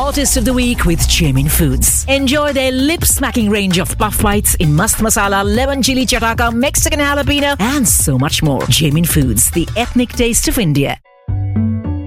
Artist of the Week with Jamin Foods. Enjoy their lip-smacking range of puff bites in mast masala, lemon chili chataka, Mexican jalapeno, and so much more. Jamin Foods, the ethnic taste of India.